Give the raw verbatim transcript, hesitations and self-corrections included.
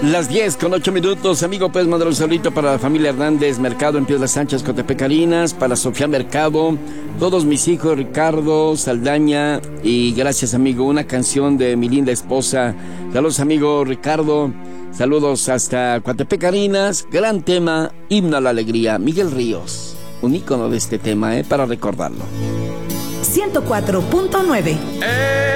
Las diez con ocho minutos, amigo, puedes mandar un saludito para la familia Hernández Mercado en Piedras Sánchez, Cotepec, Carinas, para Sofía Mercado, todos mis hijos, Ricardo, Saldaña, y gracias, amigo, una canción de mi linda esposa. Saludos, amigo Ricardo, saludos hasta Cotepec, Carinas, gran tema, Himno a la Alegría, Miguel Ríos, un ícono de este tema, eh, para recordarlo. ciento cuatro punto nueve.